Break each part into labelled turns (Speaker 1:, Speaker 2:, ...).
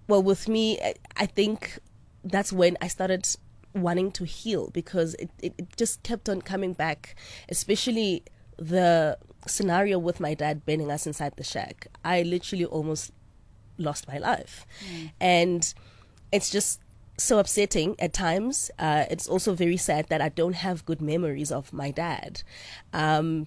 Speaker 1: well, with me, I think that's when I started wanting to heal, because it just kept on coming back, especially the scenario with my dad burning us inside the shack. I literally almost lost my life. And it's just so upsetting at times. It's also very sad that I don't have good memories of my dad. And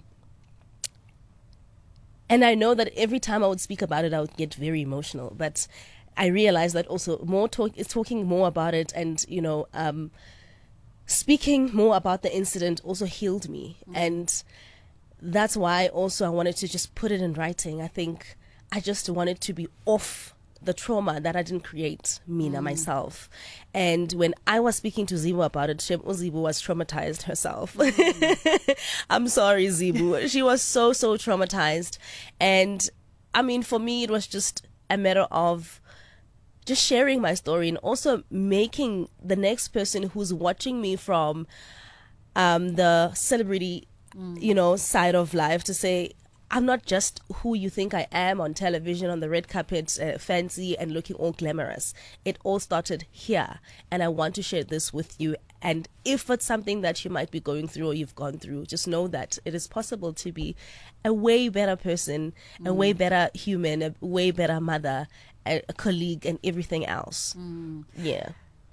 Speaker 1: I know that every time I would speak about it, I would get very emotional. But I realized that also talking more about it, and speaking more about the incident also healed me. And that's why also I wanted to just put it in writing. I think I just wanted to be off the trauma that I didn't create, Mina, myself. And when I was speaking to Zibu about it, Zibu was traumatized herself. I'm sorry, Zibu. She was so traumatized. And I mean, for me, it was just a matter of just sharing my story, and also making the next person who's watching me from the celebrity, side of life, to say, I'm not just who you think I am on television, on the red carpet, fancy and looking all glamorous. It all started here, and I want to share this with you. And if it's something that you might be going through or you've gone through, just know that it is possible to be a way better person, a way better human, a way better mother, a colleague, and everything else. Yeah.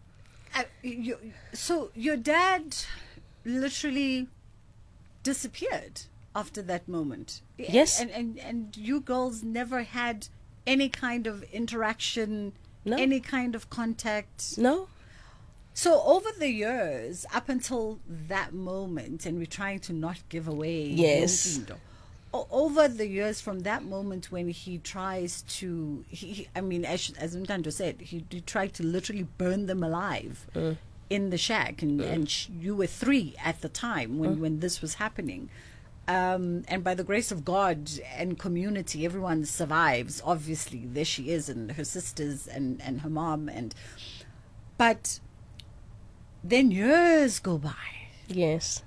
Speaker 2: So your dad literally disappeared after that moment.
Speaker 1: Yes.
Speaker 2: And you girls never had any kind of interaction,
Speaker 1: No.
Speaker 2: any kind of contact?
Speaker 1: No.
Speaker 2: So over the years, up until that moment, and we're trying to not give away.
Speaker 1: Yes.
Speaker 2: Over the years, from that moment when he tries to, as Mtando said, he tried to literally burn them alive in the shack, and you were 3 at the time when this was happening. And by the grace of God and community, everyone survives. Obviously, there she is, and her sisters and her mom. But then years go by.
Speaker 1: Yes.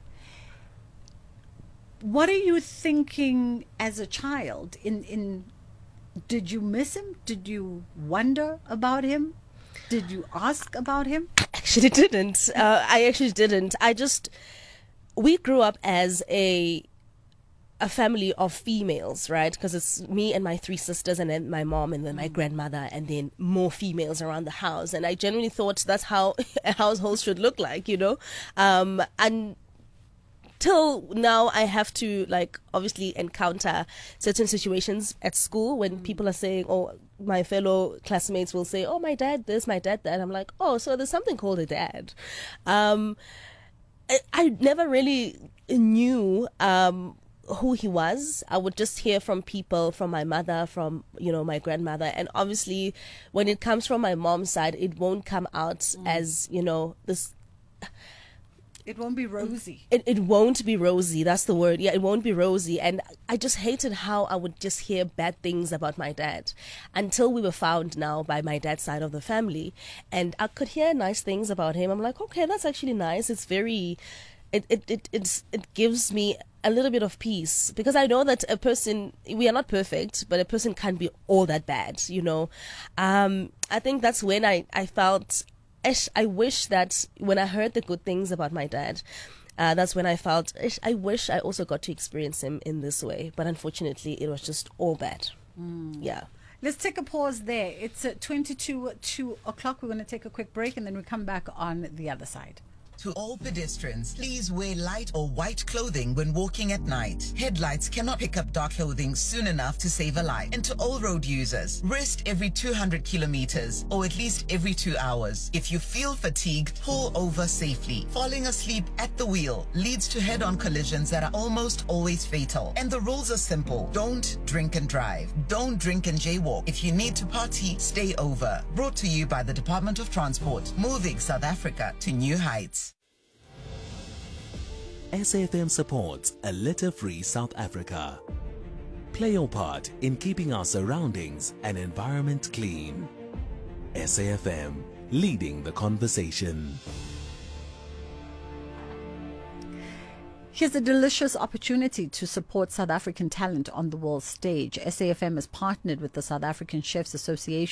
Speaker 2: What are you thinking as a child? Did you miss him? Did you wonder about him? Did you ask about him?
Speaker 1: Actually didn't. I actually didn't. We grew up as a family of females, right? Because it's me and my 3 sisters, and then my mom, and then my grandmother, and then more females around the house. And I genuinely thought that's how a household should look like, and till now I have to obviously encounter certain situations at school when people are saying, or my fellow classmates will say, oh, my dad this, my dad that. I'm like, oh, so there's something called a dad. I never really knew who he was. I would just hear from people, from my mother, from my grandmother, and obviously when it comes from my mom's side, it won't come out as this.
Speaker 2: It won't be rosy.
Speaker 1: It won't be rosy. That's the word. Yeah, it won't be rosy. And I just hated how I would just hear bad things about my dad, until we were found now by my dad's side of the family, and I could hear nice things about him. I'm like, okay, that's actually nice. It's very, it gives me a little bit of peace, because I know that a person, we are not perfect, but a person can't be all that bad, I think that's when I felt, I wish that when I heard the good things about my dad, that's when I felt, I wish I also got to experience him in this way. But unfortunately, it was just all bad. Yeah.
Speaker 2: Let's take a pause there. It's 2 o'clock. We're going to take a quick break, and then we come back on the other side.
Speaker 3: To all pedestrians, please wear light or white clothing when walking at night. Headlights cannot pick up dark clothing soon enough to save a life. And to all road users, rest every 200 kilometers or at least every 2 hours. If you feel fatigued, pull over safely. Falling asleep at the wheel leads to head-on collisions that are almost always fatal. And the rules are simple. Don't drink and drive. Don't drink and jaywalk. If you need to party, stay over. Brought to you by the Department of Transport, moving South Africa to new heights.
Speaker 4: SAFM supports a litter-free South Africa. Play your part in keeping our surroundings and environment clean. SAFM, leading the conversation.
Speaker 2: Here's a delicious opportunity to support South African talent on the world stage. SAFM has partnered with the South African Chefs Association